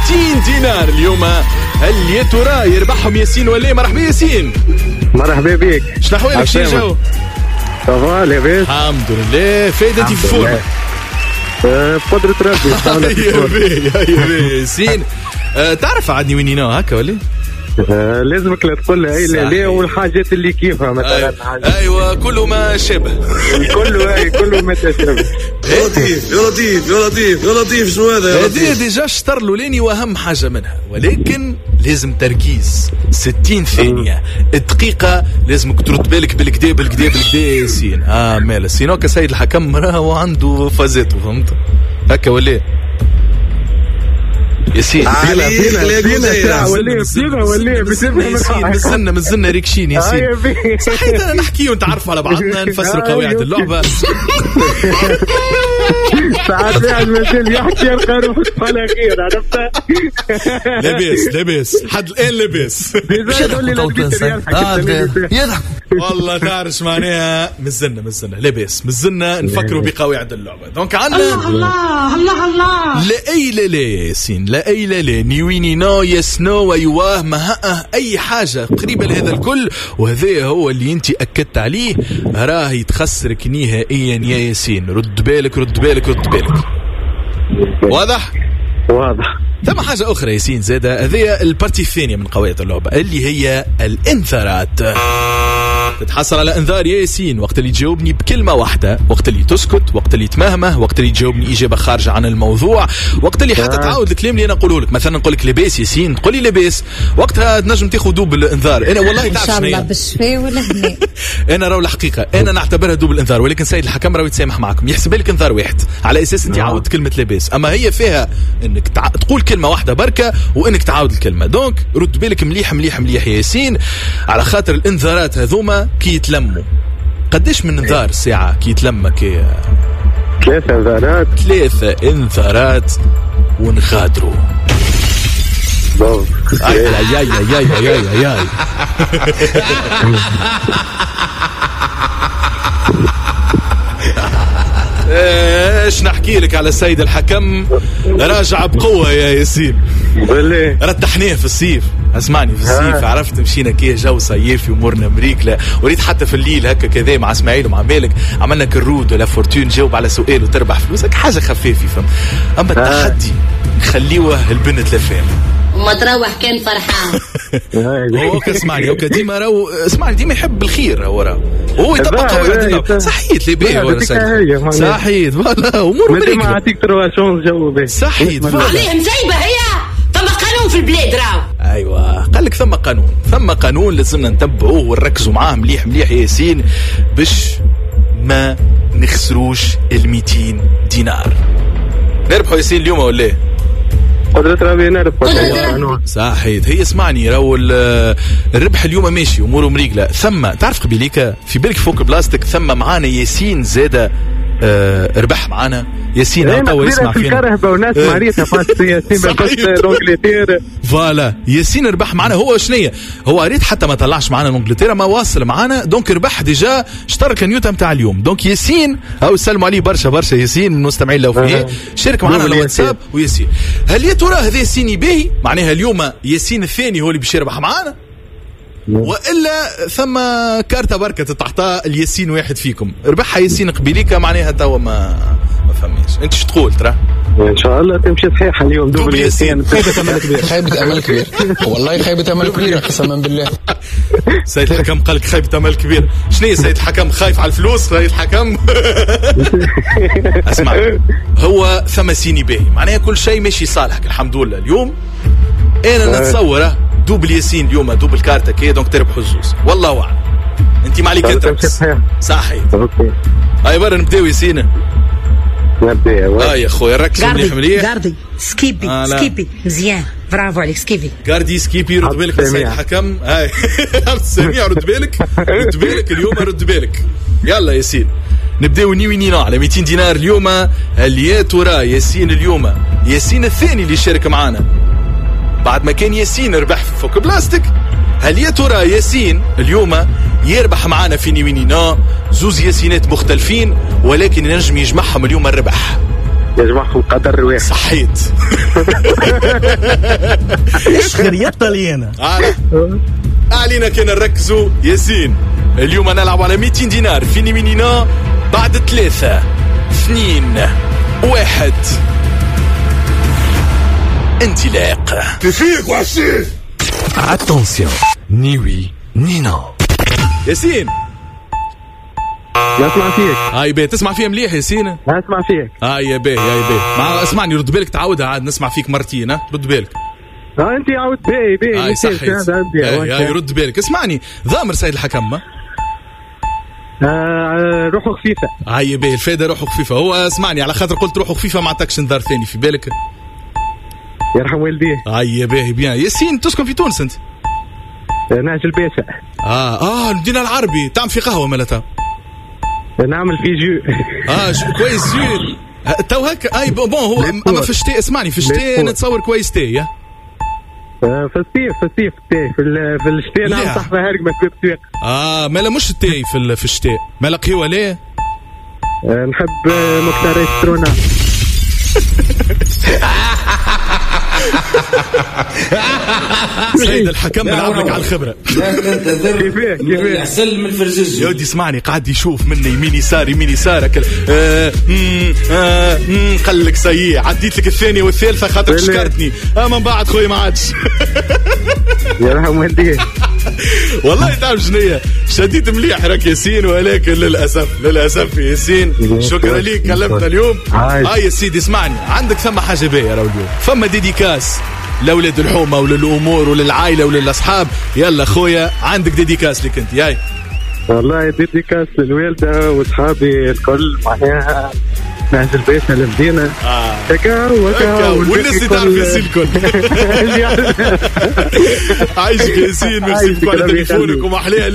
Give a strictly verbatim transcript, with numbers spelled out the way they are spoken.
مئتين دينار اليوم. هل يا ترى يربحهم ياسين ولا؟ مرحبا ياسين. مرحبا بك. شنو احوالك؟ شنو جو؟ صافا لاباس الحمد لله. فايدة انت في فورمة بقدرة ربي. هيا بي هيا بي ياسين. أه تعرف عادني وين ينا هكا ولا؟ آه لازمك لا تقول لها اي لا لا والحاجات اللي كيفها مثلا. ايوه, أيوة كله ما شابه. كله اي كله ما تشابه. يا لطيف يا لطيف يا لطيف يا لطيف شنو هذا؟ هذه ديجا شطر له لاني واهم حاجه منها، ولكن لازم تركيز. ستين ثانيه الدقيقه لازمك ترد بالك بالكدا بالكدا بالكدا ياسين. اه مالا سينو كسيد الحكم راهو عنده فازاته، فهمت هكا ولا ياسين؟ عليك لا بينا ولا بينا ولا ياسين مزلنا مزلنا ريكشين ياسين. صحيت انا نحكي ونتعرفوا على بعضنا نفسروا قواعد اللعبه. ساعات واحد مازال يحكي يلقى روحه على خير، عرفتها؟ لاباس لاباس حد الان لاباس. يضحك والله تعرف معناها مزلنا مزلنا لاباس مزلنا نفكروا بقواعد اللعبه. دونك عندنا الله الله الله الله لا اي لا لا ياسين، لا اي لا لا نيويني نو يس نو ويواه ما اي حاجه قريبه لهذا الكل، وهذا هو اللي انت اكدت عليه راه يتخسرك نهائيا يا ياسين. رد بالك رد بالك رد بالك. واضح واضح. ثم حاجه اخرى ياسين زاده، هذه البارتي الثانيه من قواعد اللعبه اللي هي الانذارات. تتحصل على انذار يا ياسين وقت اللي تجاوبني بكلمه واحده، وقت اللي تسكت، وقت اللي تمهمه، وقت اللي تجاوبني اجابه خارجه عن الموضوع، وقت اللي حتى تعاود الكلام اللي انا نقوله لك. مثلا نقول لك لاباس ياسين تقول لي لاباس، وقتها تنجم تاخذ دوبل انذار. انا والله تعرف شنو ان شاء الله بالشفاء ولا هنا. انا راهو الحقيقه انا نعتبرها دوبل انذار، ولكن سيد الحكم راهو يتسامح معكم يحسب لك انذار واحد على اساس انت عاود كلمه لاباس، اما هي فيها انك تع... تقول كلمه واحده بركه وانك تعاود الكلمه. دونك رد بالك مليح مليح مليح يا ياسين، على خاطر الانذارات هذوما كي يتلموا. قديش من انذار ساعه كي يتلمى؟ كي ثلاثه انذارات. ثلاثه انذارات ونغادروا. اي اي اي اي اي اي اي ايش نحكي لك على السيد الحكم؟ راجع بقوه يا ياسين. بالله رتحناه في الصيف. اسمعني في الصيف عرفت مشينا كي جو صيفي ومرنا مريكله، وريت حتى في الليل هكا كذا مع اسماعيل ومع مالك عملنا كرود ولا فورتون جاوب على سؤال وتربح فلوسك، حاجه خفيفه فهم. اما التحدي نخليوه البنت لفين وما تروح كان فرحان. هو اسمعني هو ديما راهو اسمعني ديما يحب الخير، هو راهو هو يطبق قواعد. صحيت لي بيه هو صحيت فوالا امور مريكله. ما عطيك تروا شونس جاوب صحيت عليهم زيبه هي. ثم قانون في البلاد راهو. ايوه قال لك ثم قانون، ثم قانون لازمنا نتبعوه ونركزوا معاه مليح مليح يا ياسين باش ما نخسروش الميتين دينار. نربحوا ياسين اليوم ولا ايه؟ قدرة ربي نربح. صحيت. هي اسمعني راهو الربح اليوم ماشي اموره مريقله. ثم تعرف قبيليك في بالك فوق البلاستيك ثم معانا ياسين زاده آه ربح معانا ياسين توا يسمع فينا في الكرهبه وناس ماريتها فاست ياسين بس لونجلتير فوالا. ياسين ربح معنا. هو شنية هو ريت حتى ما طلعش معنا لونجلتير ما واصل معنا، دونك ربح ديجا اشترك النيوتا نتاع اليوم. دونك ياسين او سلموا عليه برشا برشا ياسين من المستمعين لو فيه شارك معنا على الواتساب. وياسين هل يا ترى هذا ياسين يباهي معناها اليوم ياسين الثاني هو اللي باش يربح معنا والا ثم كارتا بركه تتعطى الياسين واحد فيكم ربحها ياسين قبيليكا معناها توا ما ما فهمنيش انت شو تقول ترى؟ ان شاء الله تمشي صحيحه اليوم دوبل ياسين. خيبه امل كبير خيبه امل كبير والله خيبه امل كبير قسما بالله. سيد الحكم قال لك خيبه امل كبير. شنو سيد الحكم خايف على الفلوس سيد الحكم؟ اسمع هو ثم سيني باهي معناها كل شيء ماشي صالحك الحمد لله. اليوم انا نتصوره دوبل ياسين اليوم دوبل كارتا كي دونك تربحوا الزوز والله اعلم. انت مالك انت صحيح. اوكي هاي برا نبداو ياسين. نبداو اه يا خويا ركز مليح مليح. غاردي سكيبي آه سكيبي مزيان برافو عليك سكيبي. غاردي سكيبي رد بالك يا سيد الحكم. هاي سميع رد بالك رد بالك اليوم رد بالك. يلا ياسين نبداو نيوينينا على مئتين دينار اليوم. هل يا ترى ياسين اليوم ياسين الثاني اللي شارك معانا بعد ما كان ياسين ربح في فوق بلاستيك، هل يا ترى ياسين اليوم يربح معانا في نيوينينا؟ زوز ياسينات مختلفين ولكن ينجم يجمعهم اليوم الربح. يا جماعة القدر واحد. صحيت. ايش خريطة طليانة. علينا كنا نركزوا ياسين. اليوم نلعب على مئتين دينار فيني منينا بعد ثلاثة اثنين واحد انطلاق. تفيق وعشير. اتونسيون نيوي نينا. ياسين نسمع فيك. هاي بيه تسمع فيها مليح ياسين. نسمع فيك. هاي يا بيه هاي بيه ما اسمعني رد بالك تعودها عاد نسمع فيك مرتين ها رد بالك. اه انت عاود باهي باهي. هاي صحيت. هاي رد بالك اسمعني ضامر سيد الحكم. آه روحه خفيفة. هاي بيه الفايدة روحه خفيفة. هو اسمعني على خاطر قلت روحه خفيفة ما عطاكش انذار ثاني في بالك. يرحم والديه. هاي باهي بيان. ياسين تسكن في تونس انت؟ نهج الباشا. اه اه المدينة العربي تعمل في قهوة مالتها؟ نعمل في جو. اه جو كويس جو تو هكا. اي بون هو اما في الشتاء اسمعني في الشتاء نتصور كويس تي يا في الصيف في الصيف التاي في في الشتاء نعم صح هارق ما تسويق. اه مالا مش التاي في في الشتاء مالا قهوة ليه؟ آه نحب مكتار يسترونا. سيد الحكم نلعب لك على الخبرة. كيفاه كيفاه احسن من الفرزيز يا ودي اسمعني قاعد يشوف مني يمين يسار يمين يسار آه آه قال لك سيء عديت لك الثانية والثالثة خاطر شكرتني اما من بعد خويا ما عادش. يرحم والديه. والله تعرف شنية شديد مليح راك ياسين ولكن للأسف للأسف ياسين شكرا ليك كلمتنا اليوم. هاي يا سيدي اسمعني عندك ثم حاجة باهية راهو اليوم فما ديديكاس لأولاد الحومة وللأمور وللعائلة وللأصحاب. يلا خويا عندك ديديكاس لك انت. هاي والله ديديكاس للوالدة واصحابي الكل معناها نهج الباشا المدينة. هكا وهكا والناس اللي تعرف ياسين الكل. عايشك ياسين ميرسي بكل تليفونك ومحليها.